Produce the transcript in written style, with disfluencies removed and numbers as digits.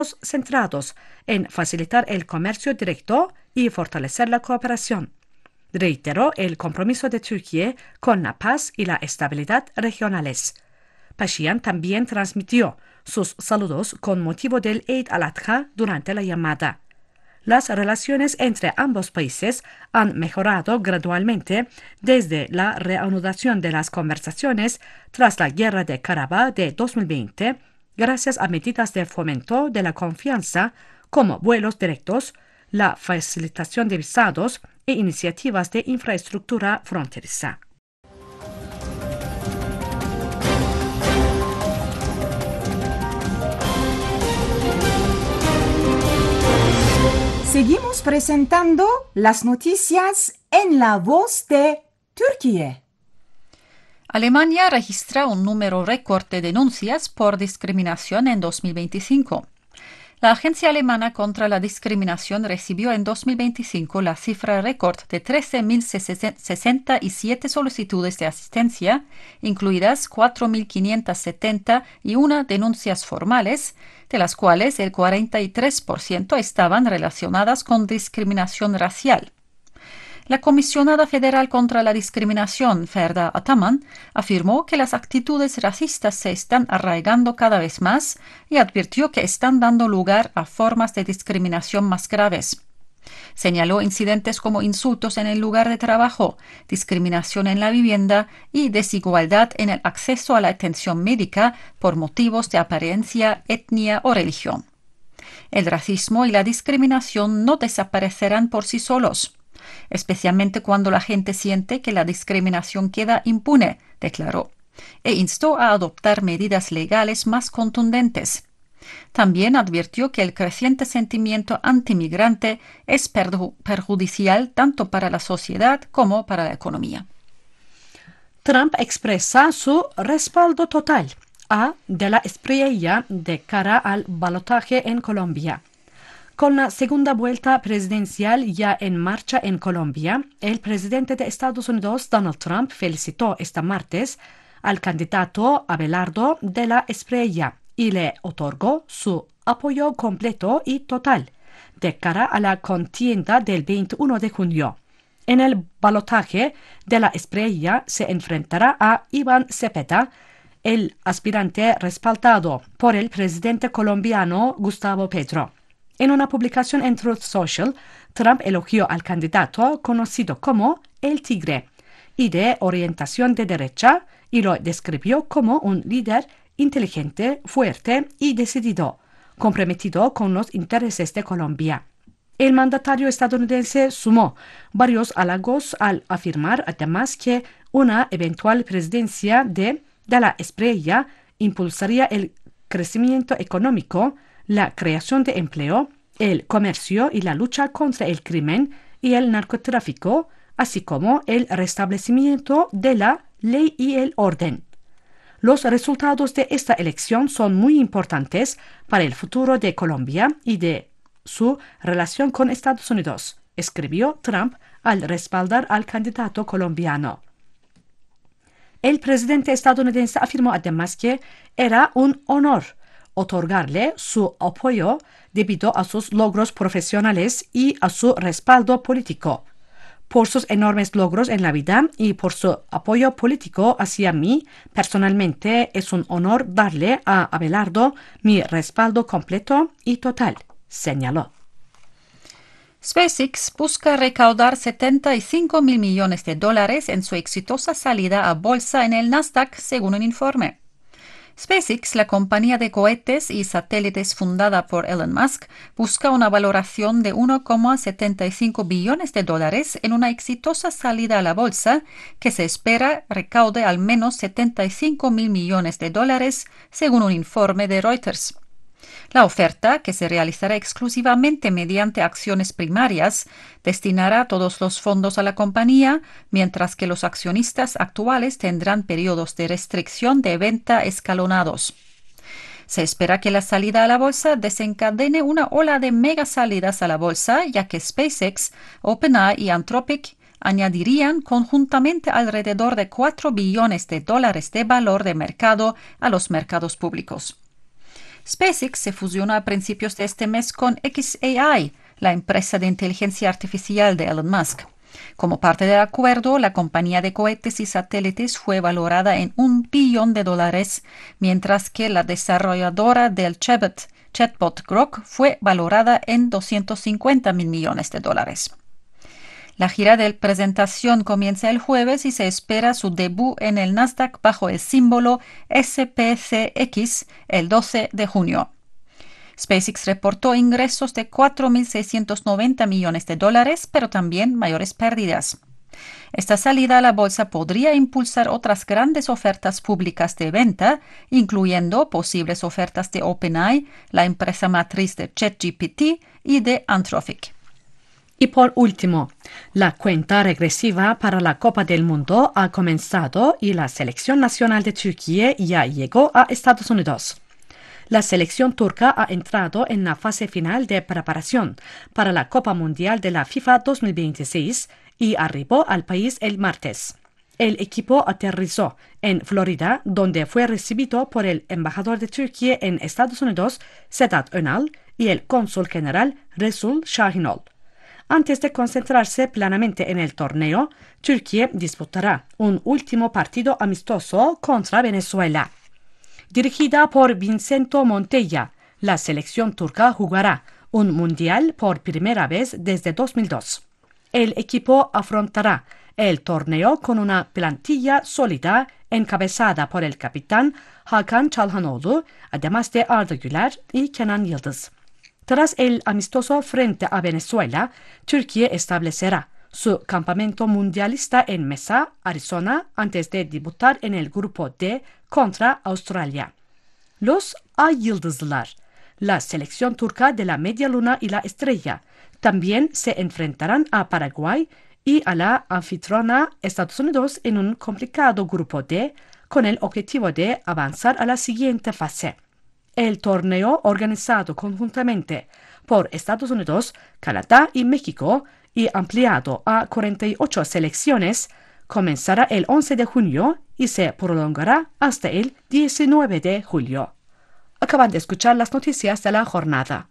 centrados en facilitar el comercio directo y fortalecer la cooperación. Reiteró el compromiso de Turquía con la paz y la estabilidad regionales. Pashinyan también transmitió sus saludos con motivo del Eid al-Adha durante la llamada. Las relaciones entre ambos países han mejorado gradualmente desde la reanudación de las conversaciones tras la guerra de Karabaj de 2020, gracias a medidas de fomento de la confianza como vuelos directos, la facilitación de visados e iniciativas de infraestructura fronteriza. Seguimos presentando las noticias en la voz de Turquía. Alemania registra un número récord de denuncias por discriminación en 2025. La Agencia Alemana contra la Discriminación recibió en 2025 la cifra récord de 13.067 solicitudes de asistencia, incluidas 4.571 denuncias formales, de las cuales el 43% estaban relacionadas con discriminación racial. La comisionada federal contra la discriminación, Ferda Ataman, afirmó que las actitudes racistas se están arraigando cada vez más y advirtió que están dando lugar a formas de discriminación más graves. Señaló incidentes como insultos en el lugar de trabajo, discriminación en la vivienda y desigualdad en el acceso a la atención médica por motivos de apariencia, etnia o religión. El racismo y la discriminación no desaparecerán por sí solos, especialmente cuando la gente siente que la discriminación queda impune, declaró, e instó a adoptar medidas legales más contundentes. También advirtió que el creciente sentimiento antimigrante es perjudicial tanto para la sociedad como para la economía. Trump expresa su respaldo total a De la Espriella de cara al balotaje en Colombia. Con la segunda vuelta presidencial ya en marcha en Colombia, el presidente de Estados Unidos, Donald Trump, felicitó este martes al candidato Abelardo de la Espriella y le otorgó su apoyo completo y total de cara a la contienda del 21 de junio. En el balotaje de la Espriella se enfrentará a Iván Cepeda, el aspirante respaldado por el presidente colombiano Gustavo Petro. En una publicación en Truth Social, Trump elogió al candidato conocido como El Tigre y de orientación de derecha y lo describió como un líder inteligente, fuerte y decidido, comprometido con los intereses de Colombia. El mandatario estadounidense sumó varios halagos al afirmar además que una eventual presidencia de la Espriella impulsaría el crecimiento económico, la creación de empleo, el comercio y la lucha contra el crimen y el narcotráfico, así como el restablecimiento de la ley y el orden. Los resultados de esta elección son muy importantes para el futuro de Colombia y de su relación con Estados Unidos, escribió Trump al respaldar al candidato colombiano. El presidente estadounidense afirmó además que era un honor otorgarle su apoyo debido a sus logros profesionales y a su respaldo político. Por sus enormes logros en la vida y por su apoyo político hacia mí, personalmente es un honor darle a Abelardo mi respaldo completo y total, señaló. SpaceX busca recaudar $75 mil millones en su exitosa salida a bolsa en el Nasdaq, según un informe. SpaceX, la compañía de cohetes y satélites fundada por Elon Musk, busca una valoración de $1,75 billones en una exitosa salida a la bolsa que se espera recaude al menos $75 mil millones, según un informe de Reuters. La oferta, que se realizará exclusivamente mediante acciones primarias, destinará todos los fondos a la compañía, mientras que los accionistas actuales tendrán periodos de restricción de venta escalonados. Se espera que la salida a la bolsa desencadene una ola de mega salidas a la bolsa, ya que SpaceX, OpenAI y Anthropic añadirían conjuntamente alrededor de $4 billones de valor de mercado a los mercados públicos. SpaceX se fusionó a principios de este mes con xAI, la empresa de inteligencia artificial de Elon Musk. Como parte del acuerdo, la compañía de cohetes y satélites fue valorada en $1 billón, mientras que la desarrolladora del chatbot Grok fue valorada en $250 mil millones. La gira de presentación comienza el jueves y se espera su debut en el Nasdaq bajo el símbolo SPCX el 12 de junio. SpaceX reportó ingresos de $4.690 millones, pero también mayores pérdidas. Esta salida a la bolsa podría impulsar otras grandes ofertas públicas de venta, incluyendo posibles ofertas de OpenAI, la empresa matriz de ChatGPT, y de Anthropic. Y por último, la cuenta regresiva para la Copa del Mundo ha comenzado y la selección nacional de Turquía ya llegó a Estados Unidos. La selección turca ha entrado en la fase final de preparación para la Copa Mundial de la FIFA 2026 y arribó al país el martes. El equipo aterrizó en Florida, donde fue recibido por el embajador de Turquía en Estados Unidos, Sedat Önal, y el cónsul general Resul Şahinol. Antes de concentrarse plenamente en el torneo, Turquía disputará un último partido amistoso contra Venezuela. Dirigida por Vincenzo Montella, la selección turca jugará un mundial por primera vez desde 2002. El equipo afrontará el torneo con una plantilla sólida encabezada por el capitán Hakan Çalhanoğlu, además de Arda Güler y Kenan Yıldız. Tras el amistoso frente a Venezuela, Turquía establecerá su campamento mundialista en Mesa, Arizona, antes de debutar en el grupo D contra Australia. Los Ay Yıldızlılar, la selección turca de la Media Luna y la Estrella, también se enfrentarán a Paraguay y a la anfitriona Estados Unidos en un complicado grupo D con el objetivo de avanzar a la siguiente fase. El torneo, organizado conjuntamente por Estados Unidos, Canadá y México y ampliado a 48 selecciones, comenzará el 11 de junio y se prolongará hasta el 19 de julio. Acaban de escuchar las noticias de la jornada.